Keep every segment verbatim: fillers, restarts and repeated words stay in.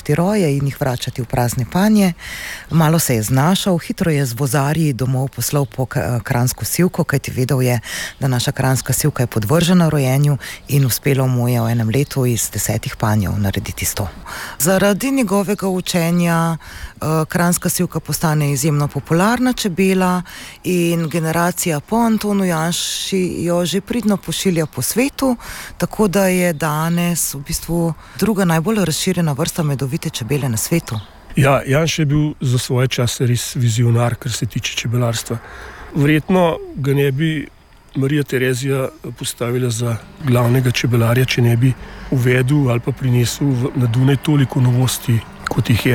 čistiti roje in jih vračati v prazne panje. Malo se je znašal, hitro je z vozarji domov poslal po kranjsko sivko, kajti vedel je, da naša kranjska sivka je podvržena rojenju in uspelo mu je v enem letu iz desetih panjev narediti sto. Zaradi njegovega učenja kranjska sivka postane izjemno popularna čebela in generacija po Antonu Janši jo že pridno pošilja po svetu, tako da je danes v bistvu druga najbolj razširjena vrsta medovite čebele na svetu. Ja, Janša je bil za svoje čase res vizionar, kar se tiče čebelarstva. Verjetno ga ne bi Marija Terezija postavila za glavnega čebelarja, če ne bi uvedel ali pa prinesel na Dunaj toliko novosti, kot jih je.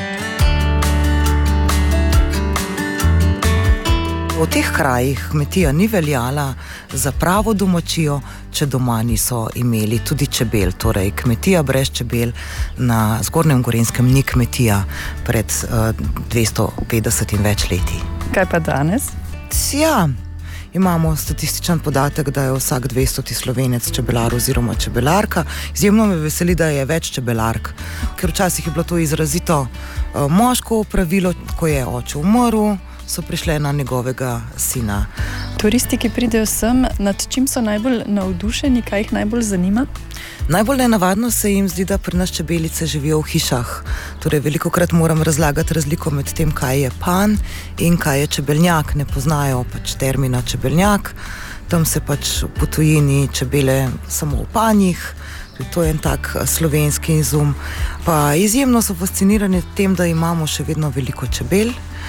V teh krajih kmetija ni veljala za pravo domačijo, če doma niso imeli tudi čebel. Torej, kmetija brez čebel na Zgornjem Gorenjskem ni kmetija pred uh, dvesto petdeset in več leti. Kaj pa danes? Ja, imamo statističen podatek, da je vsak dvestoti Slovenec čebelar oziroma čebelarka. Izjemno me veseli, da je več čebelark, ker včasih je bilo to izrazito uh, moško pravilo, ko je oče umrl, so prišle na njegovega sina. Turisti, ki pridejo sem, nad čim so najbolj navdušeni, kaj jih najbolj zanima? Najbolj nenavadno se jim zdi, da pri nas čebelice živijo v hišah. Torej, velikokrat moram razlagati razliko med tem, kaj je pan in kaj je čebelnjak. Ne poznajo pač termina čebelnjak, tam se pač po tujini čebele samo v panjih. To je en tak slovenski izum. Pa izjemno so fascinirani tem, da imamo še vedno veliko čebel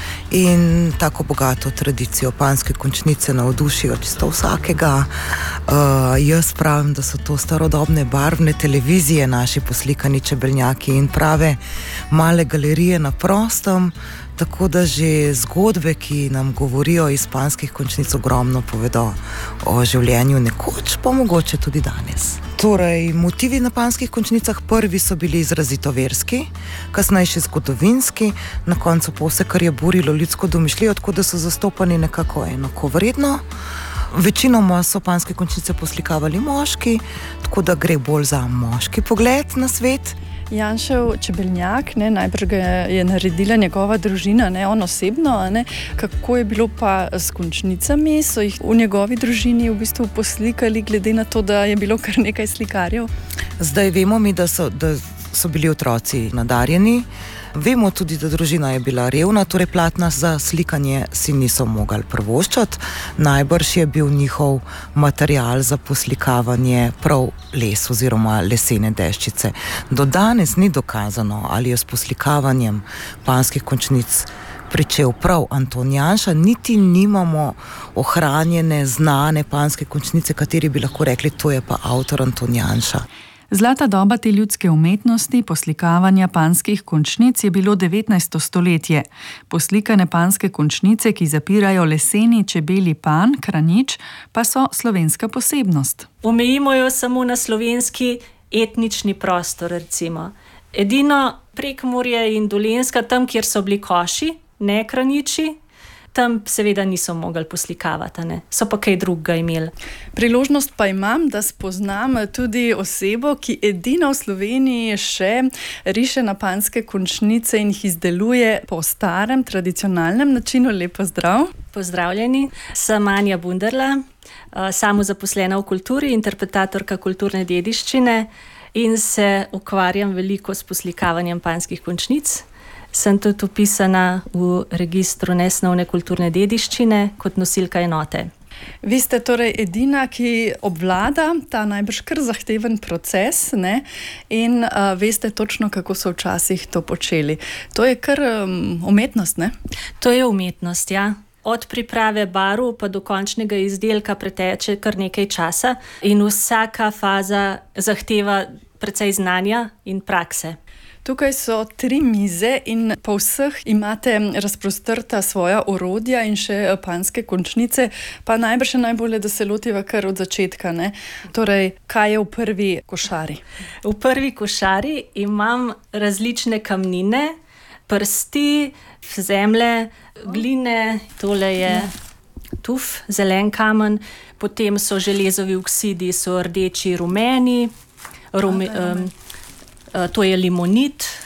in tako bogato tradicijo. Panjske končnice navdušijo čisto vsakega. Uh, jaz pravim, da so to starodobne barvne televizije, naši poslikani čebelnjaki in prave male galerije na prostem, tako da že zgodbe, ki nam govorijo iz panjskih končnic, ogromno povedo o življenju nekoč, pa mogoče tudi danes. Torej, motivi na panjskih končnicah prvi so bili izrazito verski, kasnejši zgodovinski, na koncu pa vse, kar je burilo ljudsko domišljijo, tako da so zastopani nekako enakovredno. Večinoma so panjske končnice poslikavali moški, tako da gre bolj za moški pogled na svet. Janšev čebelnjak, ne, najbrž ga je naredila njegova družina, ne, on osebno, ne. Kako je bilo pa s končnicami? So jih v njegovi družini v bistvu poslikali, glede na to, da je bilo kar nekaj slikarjev? Zdaj vemo mi, da so, da so bili otroci nadarjeni. Vemo tudi, da družina je bila revna, torej platna za slikanje si niso mogli privoščati. Najbrž je bil njihov material za poslikavanje prav les oziroma lesene deščice. Do danes ni dokazano, ali je s poslikavanjem panjskih končnic pričel prav Anton Janša, niti nimamo ohranjene, znane panjske končnice, kateri bi lahko rekli, to je pa avtor Anton Janša. Zlata doba te ljudske umetnosti, poslikavanja panjskih končnic, je bilo devetnajsto stoletje. Poslikane panjske končnice, ki zapirajo leseni čebeli panj, kranič, pa so slovenska posebnost. Omejimo jo samo na slovenski etnični prostor, recimo. Edino Prekmurje in Dolenjska, tam, kjer so bili koši, ne kraniči, tam seveda niso mogli poslikavati, ne? So pa kaj drugega imeli. Priložnost pa imam, da spoznam tudi osebo, ki edina v Sloveniji še riše na panjske končnice in jih izdeluje po starem, tradicionalnem načinu. Lep pozdrav. Pozdravljeni. Sem Anja Bunderla, samozaposlena v kulturi, interpretatorka kulturne dediščine in se ukvarjam veliko s poslikavanjem panjskih končnic. Sem tudi upisana v registru nesnovne kulturne dediščine kot nosilka enote. Vi ste torej edina, ki obvlada ta najbrž kar zahteven proces, ne? In uh, veste točno, kako so včasih to počeli. To je kar um, umetnost, ne? To je umetnost, ja. Od priprave barv pa do končnega izdelka preteče kar nekaj časa in vsaka faza zahteva precej znanja in prakse. Tukaj so tri mize in po vseh imate razprostrta svoja orodja in še panjske končnice, pa najbrž najbolje, da se lotiva kar od začetka, ne? Torej, kaj je v prvi košari? V prvi košari imam različne kamnine, prsti, zemlje, gline, tole je tuf, zelen kamen, potem so železovi oksidi, so rdeči, rumeni, rume, um, to je limonit,